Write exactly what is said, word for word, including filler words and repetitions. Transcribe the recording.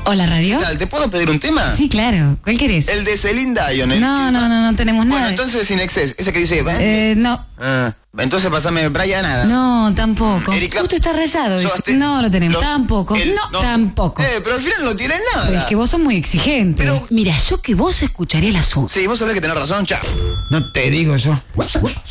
Hola, radio. ¿Qué tal? ¿Te puedo pedir un tema? Sí, claro. ¿Cuál querés? El de Celine Dion. El No, no, no, no tenemos Bueno, nada. entonces Sin Excess. Ese que dice... Eh, no. Ah, entonces pasame Brian nada. No, tampoco. Erika. Justo está rayado. dice. Sobaste- No lo tenemos. los- Tampoco. el- no, tampoco. Eh, pero al final no tiene nada. Pero es que vos sos muy exigente. Pero- Mira, yo que vos escucharía el asunto. Sí, vos sabés que tenés razón, chao. No te digo yo.